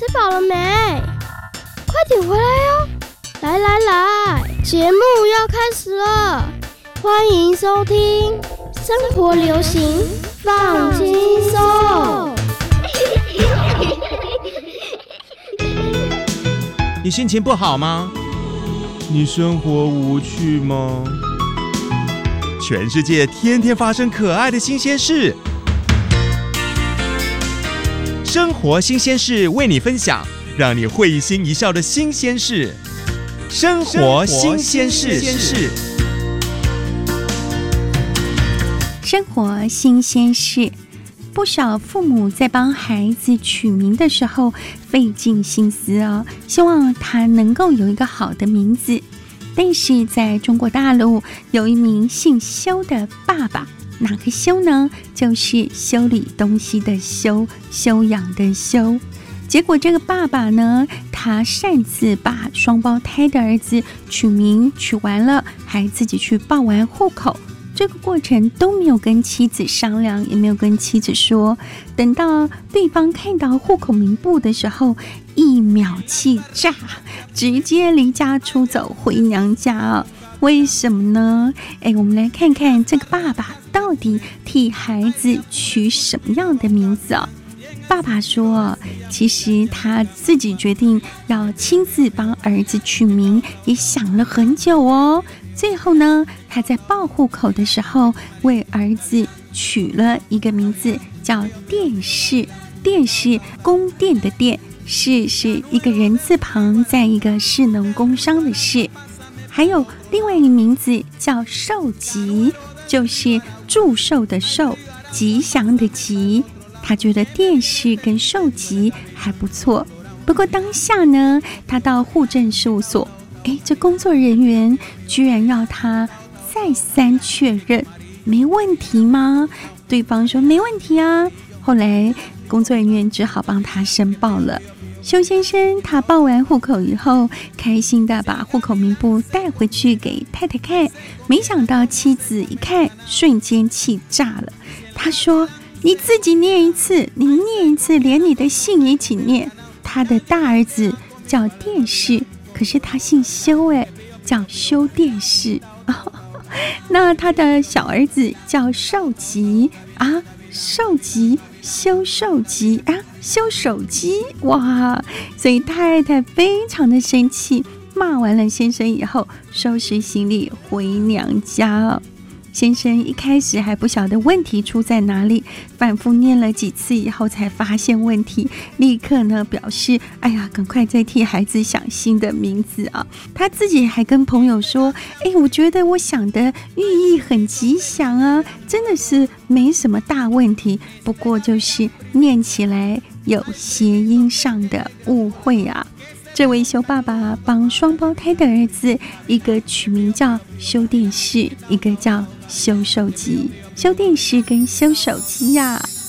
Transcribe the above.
饱了没？快点回来哟！来来来，节目要开始了，欢迎收听生活流行放轻松。 你心情不好吗？你生活无趣吗？全世界天天发生可爱的新鲜事，生活新鲜事为你分享，让你会心一笑的新鲜事。生活新鲜事， 生活新鲜事。不少父母在帮孩子取名的时候费尽心思哦，希望他能够有一个好的名字。但是在中国大陆有一名姓修的爸爸，哪个修呢？就是修理东西的修，修养的修。结果这个爸爸呢，他擅自把双胞胎的儿子取名取完了，还自己去报完户口。这个过程都没有跟妻子商量，也没有跟妻子说。等到对方看到户口名簿的时候，一秒气炸，直接离家出走回娘家哦。为什么呢？我们来看看这个爸爸到底替孩子取什么样的名字哦。爸爸说，其实他自己决定要亲自帮儿子取名，也想了很久哦。最后呢，他在报户口的时候为儿子取了一个名字，叫殿士。殿是宫殿的殿，士是一个人字旁，在一个士农工商的士。还有另外一个名字叫寿吉，就是祝寿的寿，吉祥的吉。他觉得殿士跟寿吉还不错。不过当下呢，他到户政事务所，这工作人员居然要他再三确认，没问题吗？对方说没问题啊。后来工作人员只好帮他申报了。修先生他报完户口以后，开心的把户口名簿带回去给太太看，没想到妻子一看，瞬间气炸了。他说，你自己念一次，你念一次，连你的姓一起念。他的大儿子叫殿士，可是他姓修，叫修殿士。那他的小儿子叫寿吉啊，寿吉修寿吉啊，修手机哇！所以太太非常的生气，骂完了先生以后，收拾行李回娘家。先生一开始还不晓得问题出在哪里，反复念了几次以后才发现问题，立刻呢表示赶快再替孩子想新的名字啊。他自己还跟朋友说，我觉得我想的寓意很吉祥啊，真的是没什么大问题，不过就是念起来有谐音上的误会啊。这位修爸爸帮双胞胎的儿子，一个取名叫修殿士，一个叫修手机。修殿士跟修手机呀，